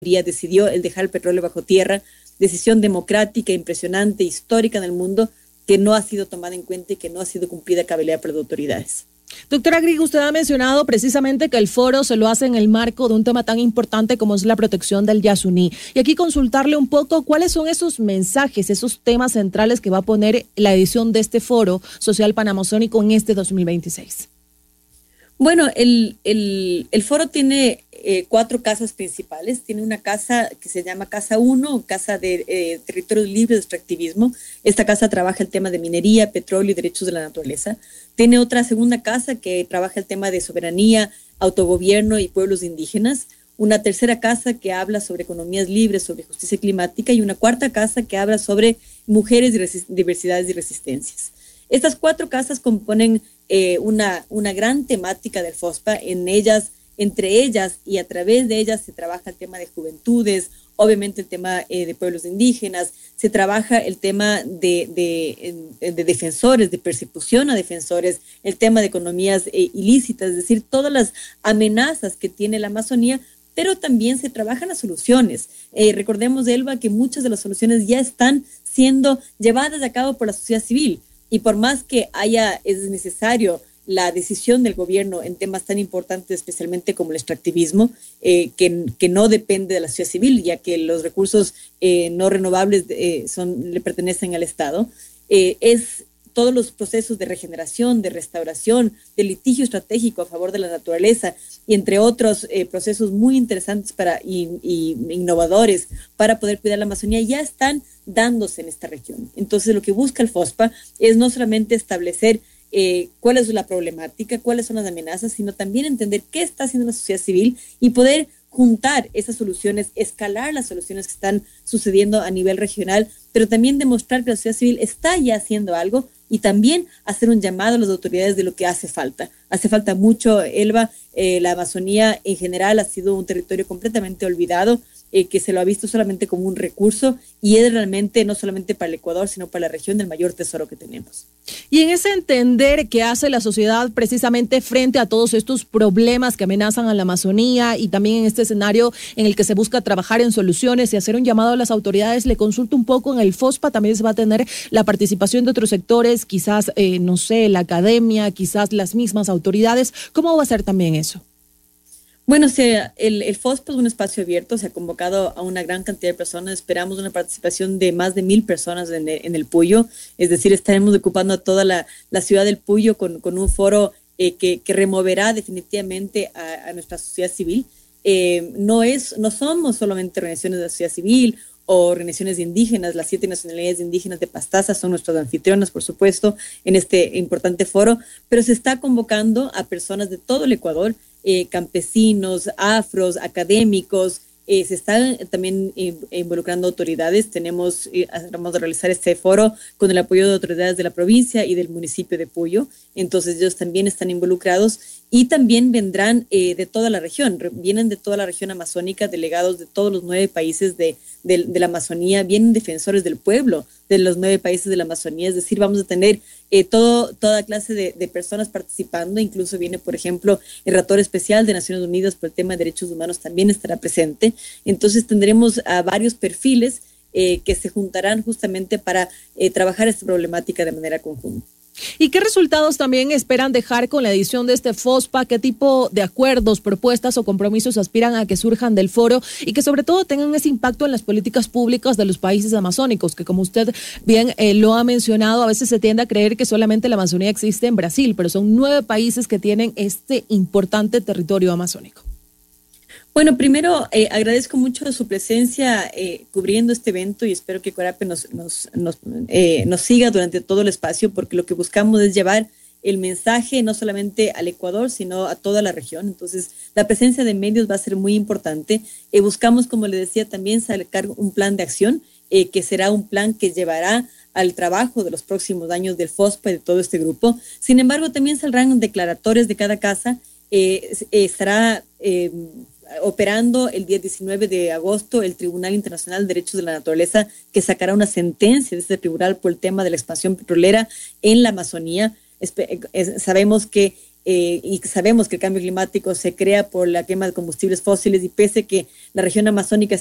decidió el dejar el petróleo bajo tierra, decisión democrática, impresionante, histórica en el mundo, que no ha sido tomada en cuenta y que no ha sido cumplida a cabalidad por las autoridades. Doctora Griego, usted ha mencionado precisamente que el foro se lo hace en el marco de un tema tan importante como es la protección del Yasuní. Y aquí consultarle un poco cuáles son esos mensajes, esos temas centrales que va a poner la edición de este foro social panamazónico en este 2026. Bueno, el foro tiene 4 casas principales. Tiene una casa que se llama Casa 1, Casa de Territorios Libres de Extractivismo. Esta casa trabaja el tema de minería, petróleo y derechos de la naturaleza. Tiene otra segunda casa que trabaja el tema de soberanía, autogobierno y pueblos indígenas. Una tercera casa que habla sobre economías libres, sobre justicia climática. Y una cuarta casa que habla sobre mujeres, diversidades y resistencias. Estas 4 casas componen una gran temática del FOSPA. Entre ellas y a través de ellas se trabaja el tema de juventudes, obviamente el tema de pueblos indígenas, se trabaja el tema de defensores, de persecución a defensores, el tema de economías ilícitas, es decir, todas las amenazas que tiene la Amazonía, pero también se trabajan las soluciones. Recordemos, Elba, que muchas de las soluciones ya están siendo llevadas a cabo por la sociedad civil. Y por más que es necesario la decisión del gobierno en temas tan importantes, especialmente como el extractivismo, que no depende de la sociedad civil, ya que los recursos no renovables le pertenecen al Estado, es todos los procesos de regeneración, de restauración, de litigio estratégico a favor de la naturaleza, y entre otros procesos muy interesantes y innovadores para poder cuidar la Amazonía, ya están dándose en esta región. Entonces, lo que busca el FOSPA es no solamente establecer cuál es la problemática, cuáles son las amenazas, sino también entender qué está haciendo la sociedad civil y poder juntar esas soluciones, escalar las soluciones que están sucediendo a nivel regional, pero también demostrar que la sociedad civil está ya haciendo algo y también hacer un llamado a las autoridades de lo que hace falta. Hace falta mucho, Elba. La Amazonía en general ha sido un territorio completamente olvidado, que se lo ha visto solamente como un recurso, y es realmente, no solamente para el Ecuador, sino para la región, el mayor tesoro que tenemos. Y en ese entender que hace la sociedad precisamente frente a todos estos problemas que amenazan a la Amazonía, y también en este escenario en el que se busca trabajar en soluciones y hacer un llamado a las autoridades, le consulto un poco, en el FOSPA también se va a tener la participación de otros sectores, quizás, no sé, la academia, quizás las mismas autoridades. ¿Cómo va a ser también eso? Bueno, el FOSPA es un espacio abierto, se ha convocado a una gran cantidad de personas, esperamos una participación de más de 1,000 personas en el Puyo, es decir, estaremos ocupando a toda la ciudad del Puyo con un foro que removerá definitivamente a nuestra sociedad civil. No somos solamente organizaciones de la sociedad civil o organizaciones indígenas. Las 7 nacionalidades indígenas de Pastaza son nuestras anfitrionas, por supuesto, en este importante foro, pero se está convocando a personas de todo el Ecuador, campesinos, afros, académicos. Se están también involucrando autoridades. Vamos a realizar este foro con el apoyo de autoridades de la provincia y del municipio de Puyo. Entonces ellos también están involucrados, y también vendrán de toda la región. Vienen de toda la región amazónica, delegados de todos los 9 países de la Amazonía, vienen defensores del pueblo de los 9 países de la Amazonía. Es decir, vamos a tener toda clase de personas participando. Incluso viene, por ejemplo, el relator especial de Naciones Unidas por el tema de derechos humanos, también estará presente. Entonces tendremos a varios perfiles que se juntarán justamente para trabajar esta problemática de manera conjunta. ¿Y qué resultados también esperan dejar con la edición de este FOSPA? ¿Qué tipo de acuerdos, propuestas o compromisos aspiran a que surjan del foro y que sobre todo tengan ese impacto en las políticas públicas de los países amazónicos? Que, como usted bien lo ha mencionado, a veces se tiende a creer que solamente la Amazonía existe en Brasil, pero son 9 países que tienen este importante territorio amazónico. Bueno, primero agradezco mucho su presencia cubriendo este evento, y espero que Corape nos siga durante todo el espacio, porque lo que buscamos es llevar el mensaje no solamente al Ecuador, sino a toda la región. Entonces, la presencia de medios va a ser muy importante. Buscamos, como le decía, también sacar un plan de acción, que será un plan que llevará al trabajo de los próximos años del FOSPA y de todo este grupo. Sin embargo, también saldrán declaratorios de cada casa. Estará operando el día 19 de agosto el Tribunal Internacional de Derechos de la Naturaleza, que sacará una sentencia de este tribunal por el tema de la expansión petrolera en la Amazonía. Sabemos que y sabemos que el cambio climático se crea por la quema de combustibles fósiles, y pese que la región amazónica